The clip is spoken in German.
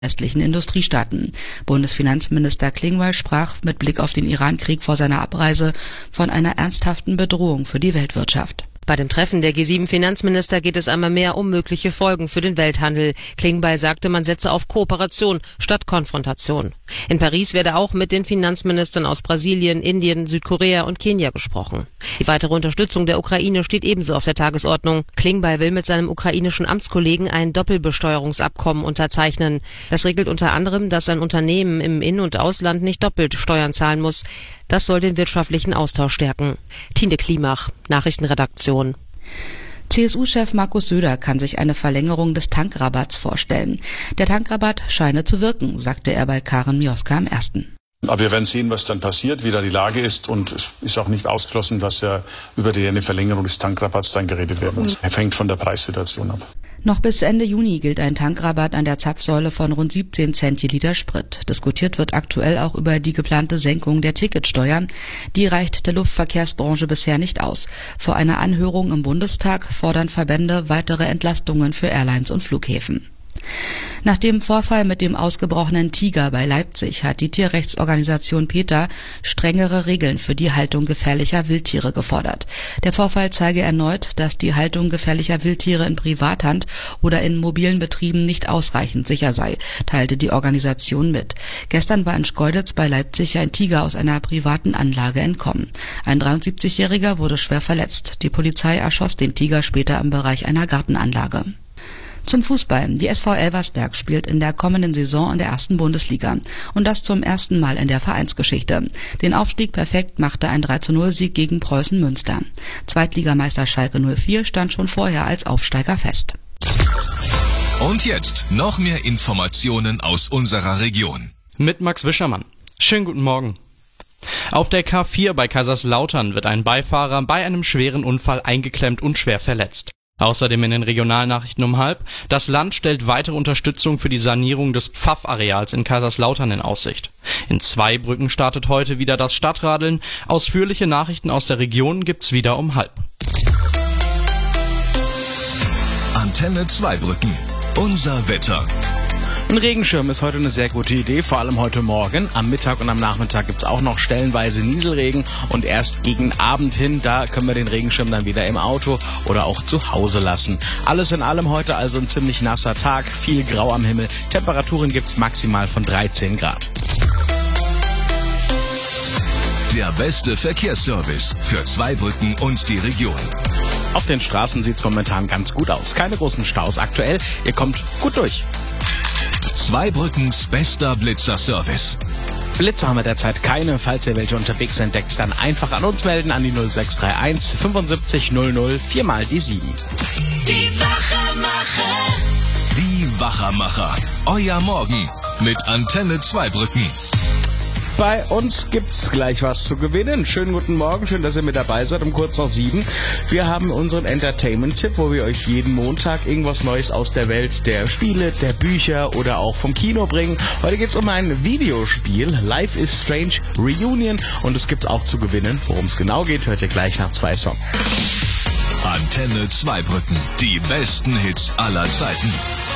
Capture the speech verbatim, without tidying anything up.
westlichen Industriestaaten. Bundesfinanzminister Klingbeil sprach mit Blick auf den Iran-Krieg vor seiner Abreise von einer ernsthaften Bedrohung für die Weltwirtschaft. Bei dem Treffen der G sieben Finanzminister geht es einmal mehr um mögliche Folgen für den Welthandel. Klingbeil sagte, man setze auf Kooperation statt Konfrontation. In Paris werde auch mit den Finanzministern aus Brasilien, Indien, Südkorea und Kenia gesprochen. Die weitere Unterstützung der Ukraine steht ebenso auf der Tagesordnung. Klingbeil will mit seinem ukrainischen Amtskollegen ein Doppelbesteuerungsabkommen unterzeichnen. Das regelt unter anderem, dass ein Unternehmen im In- und Ausland nicht doppelt Steuern zahlen muss. Das soll den wirtschaftlichen Austausch stärken. Tine Klimach, Nachrichtenredaktion. C S U-Chef Markus Söder kann sich eine Verlängerung des Tankrabatts vorstellen. Der Tankrabatt scheine zu wirken, sagte er bei Karen Mioska am ersten. Aber wir werden sehen, was dann passiert, wie da die Lage ist. Und es ist auch nicht ausgeschlossen, dass ja über die eine Verlängerung des Tankrabatts dann geredet werden muss. Er hängt von der Preissituation ab. Noch bis Ende Juni gilt ein Tankrabatt an der Zapfsäule von rund siebzehn Cent je Liter Sprit. Diskutiert wird aktuell auch über die geplante Senkung der Ticketsteuer. Die reicht der Luftverkehrsbranche bisher nicht aus. Vor einer Anhörung im Bundestag fordern Verbände weitere Entlastungen für Airlines und Flughäfen. Nach dem Vorfall mit dem ausgebrochenen Tiger bei Leipzig hat die Tierrechtsorganisation PETA strengere Regeln für die Haltung gefährlicher Wildtiere gefordert. Der Vorfall zeige erneut, dass die Haltung gefährlicher Wildtiere in Privathand oder in mobilen Betrieben nicht ausreichend sicher sei, teilte die Organisation mit. Gestern war in Schkeuditz bei Leipzig ein Tiger aus einer privaten Anlage entkommen. Ein dreiundsiebzigjähriger wurde schwer verletzt. Die Polizei erschoss den Tiger später im Bereich einer Gartenanlage. Zum Fußball. Die S V Elversberg spielt in der kommenden Saison in der ersten Bundesliga. Und das zum ersten Mal in der Vereinsgeschichte. Den Aufstieg perfekt machte ein drei zu null Sieg gegen Preußen Münster. Zweitligameister Schalke null vier stand schon vorher als Aufsteiger fest. Und jetzt noch mehr Informationen aus unserer Region. Mit Max Wischermann. Schönen guten Morgen. Auf der K vier bei Kaiserslautern wird ein Beifahrer bei einem schweren Unfall eingeklemmt und schwer verletzt. Außerdem in den Regionalnachrichten um halb, das Land stellt weitere Unterstützung für die Sanierung des Pfaff-Areals in Kaiserslautern in Aussicht. In Zweibrücken startet heute wieder das Stadtradeln. Ausführliche Nachrichten aus der Region gibt's wieder um halb. Antenne Zweibrücken. Unser Wetter. Ein Regenschirm ist heute eine sehr gute Idee, vor allem heute Morgen. Am Mittag und am Nachmittag gibt's auch noch stellenweise Nieselregen und erst gegen Abend hin, da können wir den Regenschirm dann wieder im Auto oder auch zu Hause lassen. Alles in allem heute also ein ziemlich nasser Tag, viel Grau am Himmel. Temperaturen gibt's maximal von dreizehn Grad. Der beste Verkehrsservice für Zweibrücken und die Region. Auf den Straßen sieht's momentan ganz gut aus. Keine großen Staus aktuell. Ihr kommt gut durch. Zweibrückens bester Blitzer-Service. Blitzer haben wir derzeit keine. Falls ihr welche unterwegs entdeckt, dann einfach an uns melden an die null sechs drei eins fünfundsiebzig null null, viermal die sieben. Die Wachermacher. Die Wachermacher. Euer Morgen mit Antenne Zweibrücken. Bei uns gibt's gleich was zu gewinnen. Schönen guten Morgen, schön, dass ihr mit dabei seid, um kurz nach sieben. Wir haben unseren Entertainment-Tipp, wo wir euch jeden Montag irgendwas Neues aus der Welt der Spiele, der Bücher oder auch vom Kino bringen. Heute geht's um ein Videospiel, Life is Strange Reunion, und es gibt's auch zu gewinnen. Worum es genau geht, hört ihr gleich nach zwei Songs. Antenne Zweibrücken, die besten Hits aller Zeiten.